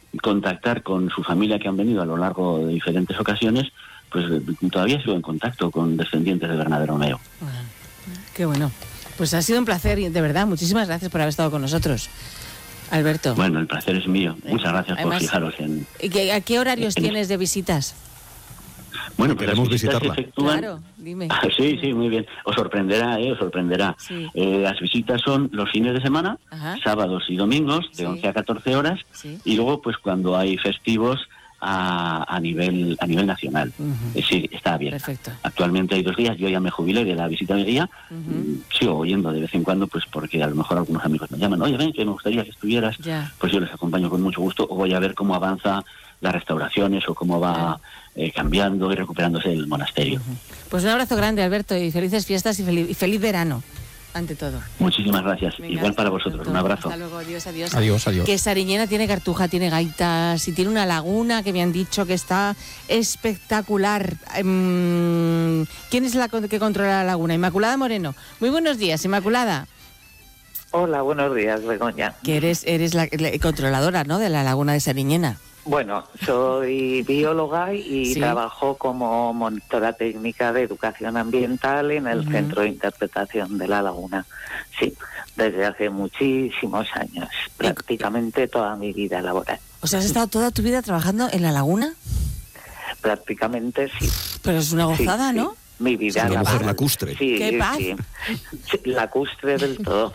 contactar con su familia que han venido a lo largo de diferentes ocasiones, pues todavía sigo en contacto con descendientes de Bernabé Romeo. Qué bueno. Pues ha sido un placer, de verdad. Muchísimas gracias por haber estado con nosotros, Alberto. Bueno, el placer es mío. Muchas gracias. Además, por fijaros en... ¿Y a qué horarios tienes de visitas? Bueno, pues queremos visitarla. Claro, dime. Sí, muy bien. Os sorprenderá, os sorprenderá. Sí. Las visitas son los fines de semana, sábados y domingos, de 11 a 14 horas, y luego, pues cuando hay festivos, a nivel nacional. Sí, está abierta. Perfecto. Actualmente hay 2 días, yo ya me jubilé de la visita de guía, sigo oyendo de vez en cuando, pues porque a lo mejor algunos amigos me llaman, oye, ven, que me gustaría que estuvieras, pues yo les acompaño con mucho gusto, o voy a ver cómo avanza las restauraciones o cómo va cambiando y recuperándose el monasterio. Pues un abrazo grande, Alberto, y felices fiestas y feliz verano, ante todo. Muchísimas gracias. Venga, igual para vosotros. Un abrazo. Hasta luego. Adiós. Adiós. Que Sariñena tiene cartuja, tiene gaitas y tiene una laguna que me han dicho que está espectacular. ¿Quién es la que controla la laguna? Inmaculada Moreno. Muy buenos días, Inmaculada. Hola, buenos días, Begoña. Que eres la controladora, ¿no?, de la laguna de Sariñena. Bueno, soy bióloga y trabajo como monitora técnica de educación ambiental en el Centro de Interpretación de la Laguna. Sí, desde hace muchísimos años, prácticamente toda mi vida laboral. O sea, ¿has estado toda tu vida trabajando en la laguna? Prácticamente sí. Pero es una gozada, ¿no? Mi vida. Una mujer lacustre. Sí, ¡qué paz! Sí, lacustre del todo.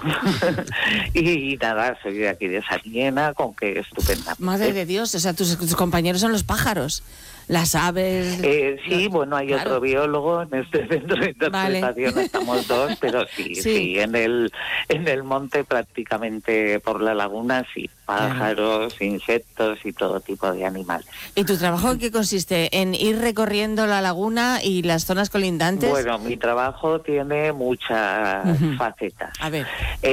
y nada, soy de aquí de Sariñena, con que estupenda. Madre de Dios, o sea, tus compañeros son los pájaros, las aves... sí, bueno, hay otro biólogo en este centro de interpretación, estamos 2, pero sí, en el monte prácticamente por la laguna, sí, pájaros, insectos y todo tipo de animales. ¿Y tu trabajo en qué consiste? ¿En ir recorriendo la laguna y las zonas colindantes? Bueno, mi trabajo tiene muchas facetas. A ver.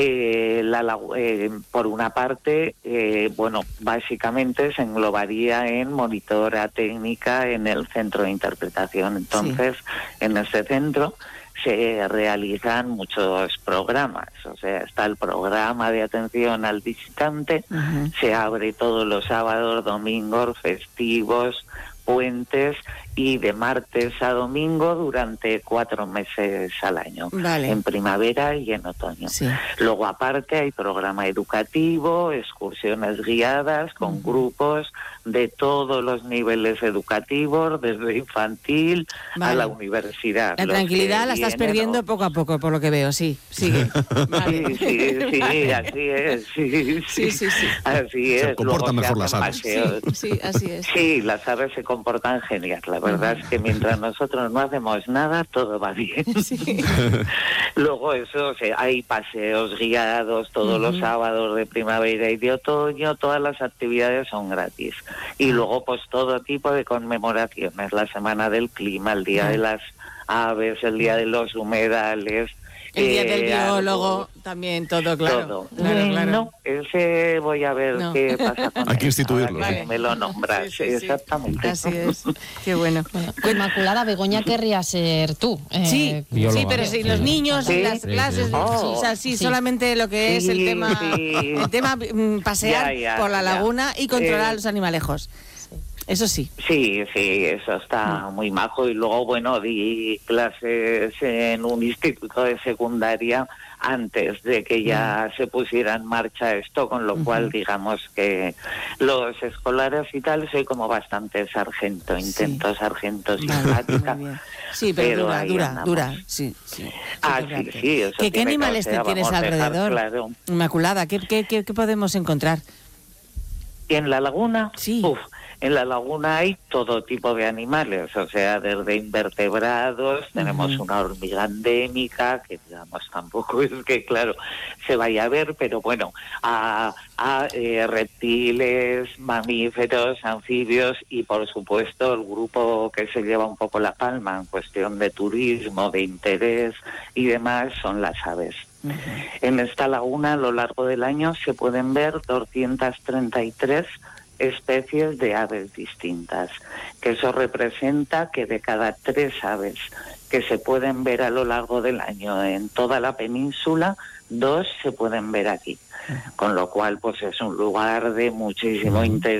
Por una parte, básicamente se englobaría en monitora técnica en el centro de interpretación. Entonces, en este centro se realizan muchos programas, o sea, está el programa de atención al visitante, se abre todos los sábados, domingos, festivos, puentes, y de martes a domingo durante 4 meses al año, en primavera y en otoño. Luego aparte hay programa educativo, excursiones guiadas con grupos de todos los niveles educativos, desde infantil a la universidad. La tranquilidad la estás perdiendo poco a poco, por lo que veo, sí. Sigue. Sí, así es. Sí. Así es. Se comportan mejor las aves. Sí, así es. Sí, las aves se comportan genial. La verdad es que mientras nosotros no hacemos nada, todo va bien. Luego hay paseos guiados todos los sábados de primavera y de otoño, todas las actividades son gratis. Y luego pues todo tipo de conmemoraciones, la Semana del Clima, el Día de las Aves, el Día de los Humedales, el Día del Biólogo, también todo, claro. Todo. Claro. No, ese voy a ver qué pasa con Hay que instituirlo. Me lo nombras, exactamente. Así es, qué bueno. Inmaculada, Begoña querría ser tú. Sí, pero si los niños, las clases, solamente lo que es el tema pasear por la laguna y controlar a los animalejos. Eso sí. Sí, eso está muy majo. Y luego, di clases en un instituto de secundaria antes de que ya se pusiera en marcha esto, con lo cual digamos que los escolares y tal soy como bastante sargento, intento sargento simpática. Sí, pero dura. Sí. ¿Qué animales tienes alrededor? Claro. Inmaculada, ¿qué podemos encontrar? ¿En la laguna? Sí. En la laguna hay todo tipo de animales, o sea, desde invertebrados, tenemos una hormiga endémica, que digamos tampoco es que, claro, se vaya a ver, pero bueno, a reptiles, mamíferos, anfibios y, por supuesto, el grupo que se lleva un poco la palma en cuestión de turismo, de interés y demás, son las aves. En esta laguna, a lo largo del año, se pueden ver 233 especies de aves distintas, que eso representa que de cada 3 aves que se pueden ver a lo largo del año en toda la península, 2 se pueden ver aquí, con lo cual pues es un lugar de muchísimo interés.